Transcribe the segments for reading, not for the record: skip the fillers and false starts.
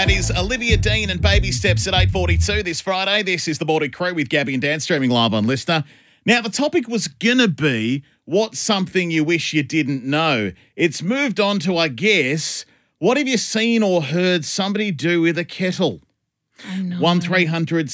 That is Olivia Dean and Baby Steps at 8:42 this Friday. This is the Morning Crew with Gabby and Dan, streaming live on Listener. Now, the topic was going to be what's something you wish you didn't know. It's moved on to, I guess, what have you seen or heard somebody do with a kettle? I know. 1300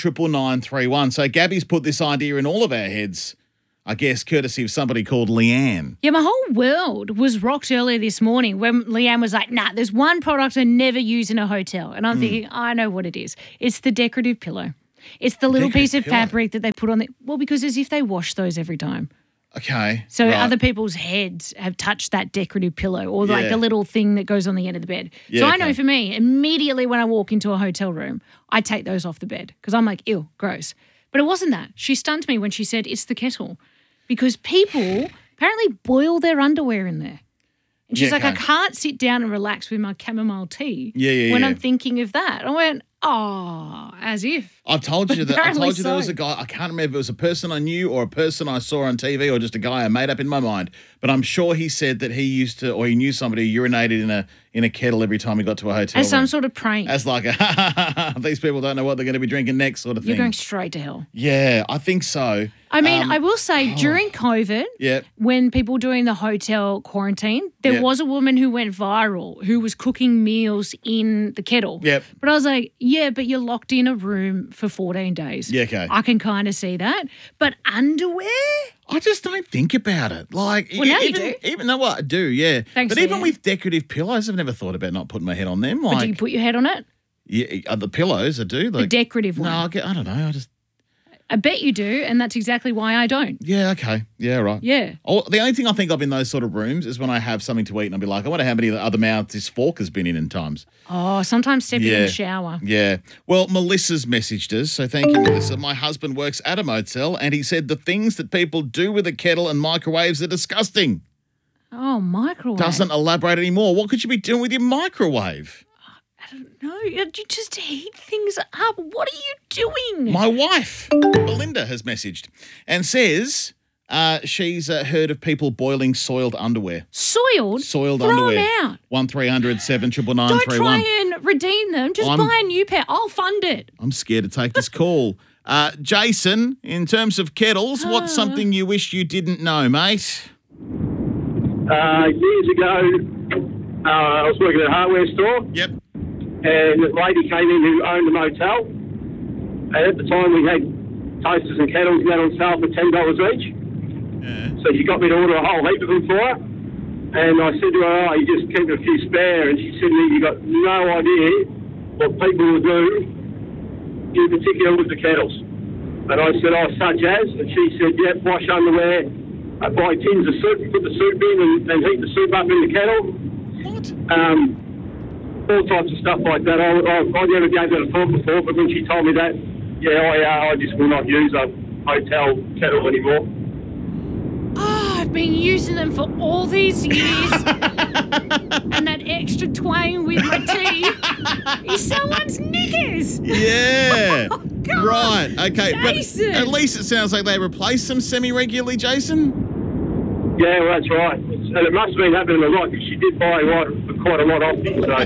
799 So Gabby's put this idea in all of our heads, I guess, courtesy of somebody called Leanne. Yeah, my whole world was rocked earlier this morning when Leanne was like, nah, there's one product I never use in a hotel. And I'm thinking, I know what it is. It's the decorative pillow. It's the little piece of fabric that they put on well, because as if they wash those every time. Okay. So right. other people's heads have touched that decorative pillow or like Yeah. the little thing that goes on the end of the bed. Yeah, so I okay. know for me, immediately when I walk into a hotel room, I take those off the bed because I'm like, ew, gross. But it wasn't that. She stunned me when she said it's the kettle because people apparently boil their underwear in there. And she's Yeah, like, I okay. can't sit down and relax with my chamomile tea Yeah, when yeah. I'm thinking of that. I went, oh, as if. I've told you that. I Apparently told you there was so. a guy. I can't remember if it was a person I knew or a person I saw on TV or just a guy I made up in my mind. But I'm sure he said that he used to, or he knew somebody who urinated in a kettle every time he got to a hotel. As some room. sort of prank. As like these people don't know what they're going to be drinking next sort of You're thing. going straight to hell. Yeah, I think so. I mean, I will say during COVID, Yeah. when people were doing the hotel quarantine, there Yep. was a woman who went viral who was cooking meals in the kettle. Yep. But I was like, yeah, but you're locked in a room for 14 days. Yeah, okay. I can kind of see that. But underwear? I just don't think about it. Like, Well, now you even, do. Even no, what I do, yeah. Thanks, but even Leanne. with decorative pillows, I've never thought about not putting my head on them. But Like, do you put your head on it? yeah, the pillows, I do. The Like, decorative one. no, I don't know. I bet you do, and that's exactly why I don't. Yeah, okay. Yeah, right. Yeah. Oh, the only thing I think of in those sort of rooms is when I have something to eat and I'll be like, I wonder how many other mouths this fork has been in times. Oh, sometimes stepping in Yeah. the shower. Yeah. Well, Melissa's messaged us, so thank you, Melissa. My husband works at a motel and he said the things that people do with a kettle and microwaves are disgusting. Oh, microwave. Doesn't elaborate anymore. What could you be doing with your microwave? No, you just heat things up. What are you doing? My wife, Belinda, has messaged and says she's heard of people boiling soiled underwear. Soiled? Soiled Throw underwear. them out. 1300 799 Don't try and redeem them. Just buy a new pair. I'll fund it. I'm scared to take this call. Jason, in terms of kettles, what's something you wish you didn't know, mate? Years ago, I was working at a hardware store, Yep. and a lady came in who owned a motel. And at the time, we had toasters and kettles out on sale for $10 each. So she got me to order a whole heap of them for her. And I said to her, oh, you just keep a few spare. And she said to me, you got no idea what people will do, in particular with the kettles. And I said, oh, such as? And she said, yep, wash underwear, buy tins of soup, put the soup in and heat the soup up in the kettle. What? All types of stuff like that. I never gave that a thought before, but when she told me that, I just will not use a hotel kettle anymore. Oh, I've been using them for all these years. And that extra twang with my tea is someone's knickers. Yeah. Oh, God. Right. Okay. Jason. But at least it sounds like they replace them semi-regularly, Jason. Yeah, well, that's right. And it must have been happening a lot because she did buy quite a lot off me. So,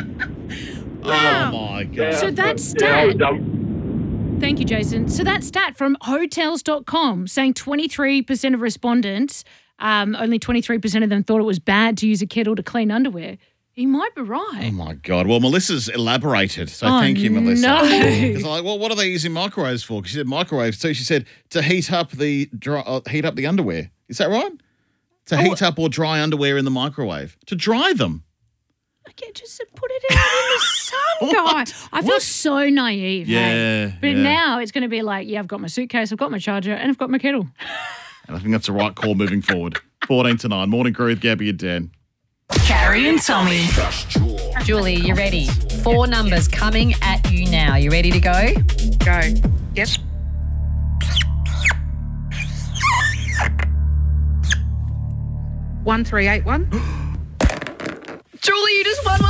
Wow. Oh, my God. yeah, So that I was stat- dumb. Thank you, Jason. So that stat from Hotels.com saying 23% of respondents, only 23% of them thought it was bad to use a kettle to clean underwear. He might be right. Oh, my God. Well, Melissa's elaborated, so thank you, Melissa. no. Because I'm like, well, what are they using microwaves for? Because she said microwaves too. She said to heat up the underwear. Is that right? To heat up or dry underwear in the microwave. To dry them. Okay, just put it out in the sun, guys. I feel so naive. Yeah, Hey? But yeah. now it's going to be like, yeah, I've got my suitcase, I've got my charger, and I've got my kettle. And I think that's the right call moving forward. 14 to 9. Morning Crew with Gabby and Dan. Carrie and Tommy. Julie, you ready? 4 numbers coming at you now. You ready to go? Go. Yep. $1,381. Julie, you just won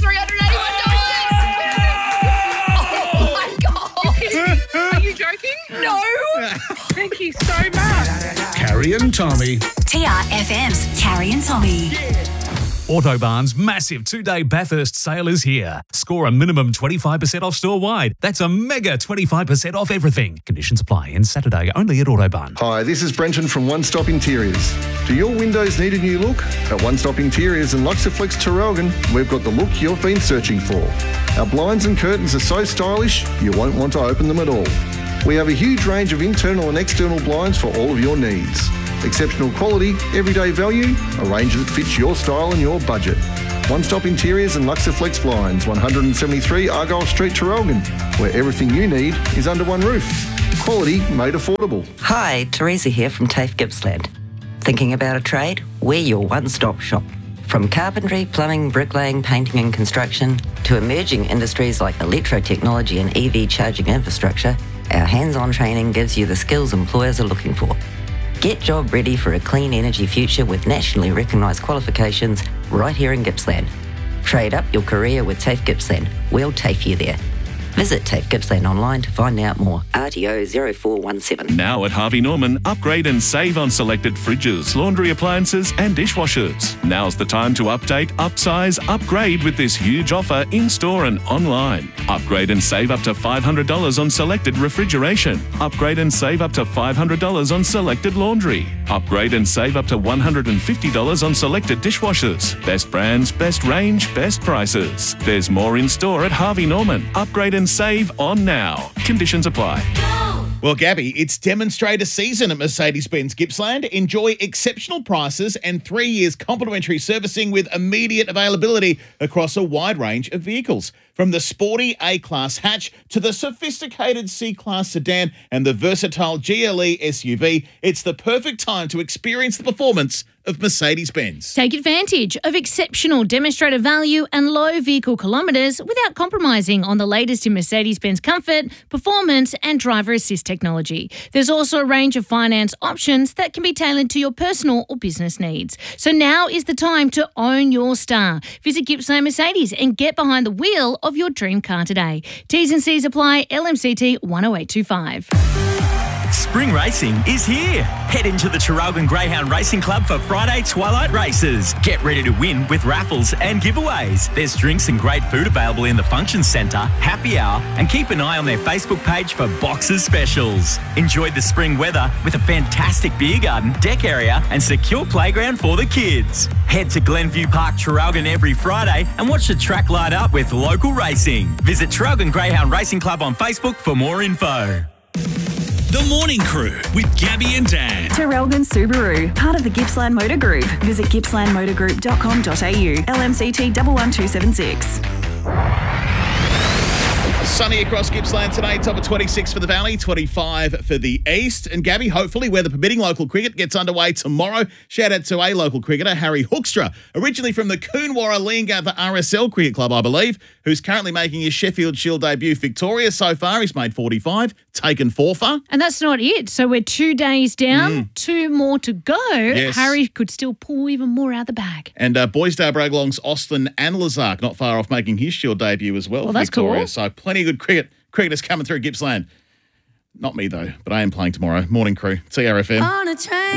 $1,381. Oh, my God. Are you joking? No. Thank you so much. Carrie and Tommy. TRFM's Carrie and Tommy. Autobarn's massive 2-day Bathurst sale is here. Score a minimum 25% off store-wide. That's a mega 25% off everything. Conditions apply. Ends Saturday only at Autobarn. Hi, this is Brenton from One Stop Interiors. Do your windows need a new look? At One Stop Interiors and Luxaflex Terrelgan, we've got the look you've been searching for. Our blinds and curtains are so stylish, you won't want to open them at all. We have a huge range of internal and external blinds for all of your needs. Exceptional quality, everyday value, a range that fits your style and your budget. One Stop Interiors and Luxaflex Blinds, 173 Argyle Street, Terrelgan, where everything you need is under one roof. Quality made affordable. Hi, Teresa here from TAFE Gippsland. Thinking about a trade? We're your one-stop shop. From carpentry, plumbing, bricklaying, painting and construction, to emerging industries like electrotechnology and EV charging infrastructure, our hands-on training gives you the skills employers are looking for. Get job ready for a clean energy future with nationally recognised qualifications right here in Gippsland. Trade up your career with TAFE Gippsland. We'll TAFE you there. Visit TAFE Gippsland online to find out more. RTO 0417. Now at Harvey Norman, upgrade and save on selected fridges, laundry appliances and dishwashers. Now's the time to update, upsize, upgrade with this huge offer in-store and online. Upgrade and save up to $500 on selected refrigeration. Upgrade and save up to $500 on selected laundry. Upgrade and save up to $150 on selected dishwashers. Best brands, best range, best prices. There's more in-store at Harvey Norman. Upgrade and save on now. Conditions apply. Well, Gabby, it's demonstrator season at Mercedes-Benz Gippsland. Enjoy exceptional prices and 3 years complimentary servicing with immediate availability across a wide range of vehicles. From the sporty A-Class hatch to the sophisticated C-Class sedan and the versatile GLE SUV, it's the perfect time to experience the performance of Mercedes-Benz. Take advantage of exceptional demonstrator value and low vehicle kilometres without compromising on the latest in Mercedes-Benz comfort, performance and driver assist technology. There's also a range of finance options that can be tailored to your personal or business needs. So now is the time to own your star. Visit Gippsland Mercedes and get behind the wheel of your dream car today. T's and C's apply. LMCT 10825. Spring racing is here. Head into the Traralgon Greyhound Racing Club for Friday Twilight Races. Get ready to win with raffles and giveaways. There's drinks and great food available in the function centre, happy hour, and keep an eye on their Facebook page for boxes specials. Enjoy the spring weather with a fantastic beer garden, deck area, and secure playground for the kids. Head to Glenview Park, Traralgon every Friday and watch the track light up with local racing. Visit Traralgon Greyhound Racing Club on Facebook for more info. The Morning Crew with Gabby and Dan. Terrelgan Subaru, part of the Gippsland Motor Group. Visit gippslandmotorgroup.com.au. LMCT 11276. Sunny across Gippsland today, top of 26 for the Valley, 25 for the East. And Gabby, hopefully weather permitting, local cricket gets underway tomorrow. Shout out to a local cricketer, Harry Hoekstra, originally from the Coonawarra Leongatha RSL Cricket Club, I believe, who's currently making his Sheffield Shield debut. Victoria so far, he's made 45, taken 4 for. And that's not it. So we're 2 days down, 2 more to go. Yes. Harry could still pull even more out of the bag. And Boysdale Braglong's Austin Anlazark not far off making his Shield debut as well. Well, that's Victoria. cool. So plenty of good cricketers coming through Gippsland. Not me though, but I am playing tomorrow. Morning Crew, TRFM. On a train.